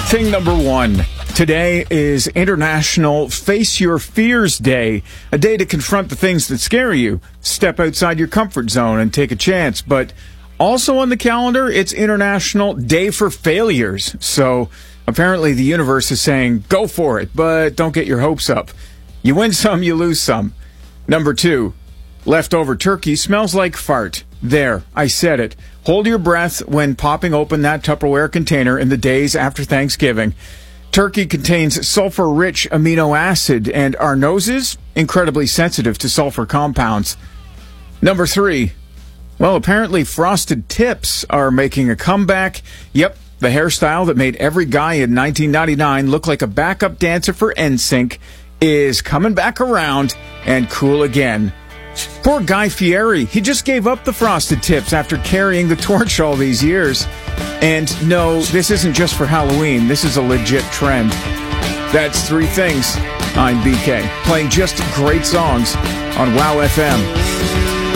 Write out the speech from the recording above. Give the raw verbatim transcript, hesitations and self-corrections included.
Thing number one. Today is International Face Your Fears Day, a day to confront the things that scare you, step outside your comfort zone and take a chance. But also on the calendar, it's International Day for Failures. So apparently the universe is saying, go for it, but don't get your hopes up. You win some, you lose some. Number two, leftover turkey smells like fart. There, I said it. Hold your breath when popping open that Tupperware container in the days after Thanksgiving. Turkey contains sulfur-rich amino acid, and our noses, incredibly sensitive to sulfur compounds. Number three, well, apparently frosted tips are making a comeback. Yep, the hairstyle that made every guy in nineteen ninety-nine look like a backup dancer for N Sync is coming back around and cool again. Poor Guy Fieri. He just gave up the frosted tips after carrying the torch all these years. And no, this isn't just for Halloween. This is a legit trend. That's Three Things. I'm B K, playing just great songs on WOW F M.